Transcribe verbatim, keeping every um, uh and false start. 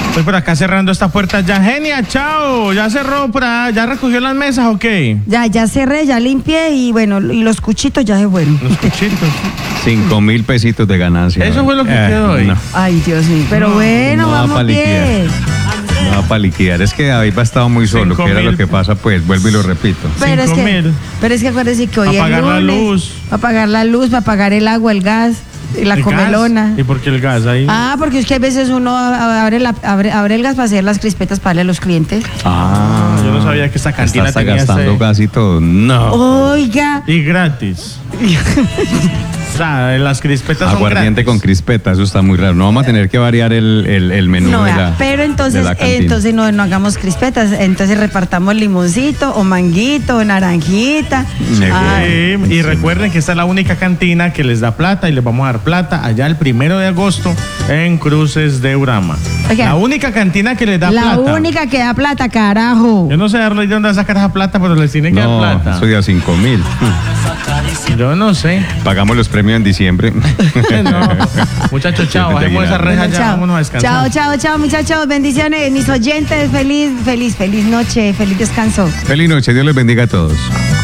Estoy por acá cerrando esta puerta ya. Genia, chao. Ya cerró por allá. ¿Ya recogió las mesas o qué? Ya, ya cerré, ya limpié y bueno, y los cuchitos ya se fueron. Los cuchitos. Cinco mil pesitos de ganancia. Eso fue lo que Eh, quedó hoy. no. Ay, Dios mío. Pero No, bueno, no da vamos pa' liquidar. bien. No, para liquidar. Es que David ha estado muy solo, Cinco que era mil. lo que pasa, pues, vuelvo y lo repito. Pero es Cinco que, mil. pero es que acuérdese que hoy es Apagar la lunes. luz. Para pagar la luz, para pagar el agua, el gas, y la ¿El comelona. gas? ¿Y por qué el gas ahí? Ah, porque es que a veces uno abre, la, abre, abre el gas para hacer las crispetas para darle a los clientes. Ah, yo no sabía que esta cantina está tenía gastando este- casi todo. No. Oiga. Y gratis. O sea, las crispetas son Aguardiente gratis. con crispeta, eso está muy raro. No vamos a tener que variar el, el, el menú No, de vea, la pero entonces, de la cantina. entonces no, no hagamos crispetas, entonces repartamos limoncito o manguito o naranjita. Me Ah, Sí, y recuerden que esta es la única cantina que les da plata y les vamos a dar plata allá el primero de agosto en Cruces de Urama. Oiga, la única cantina que les da la plata. única que da plata, carajo. Yo no sé de dónde va a sacar esa plata, pero les tiene que No, dar plata. eso ya cinco mil. Yo no sé. Pagamos los premios en diciembre. No. Muchachos, chao. Bajemos esa reja Bueno, ya. chao. Vámonos a descansar. Chao, chao, chao, muchachos. Bendiciones, mis oyentes. Feliz, feliz, feliz noche, feliz descanso. Feliz noche, Dios les bendiga a todos.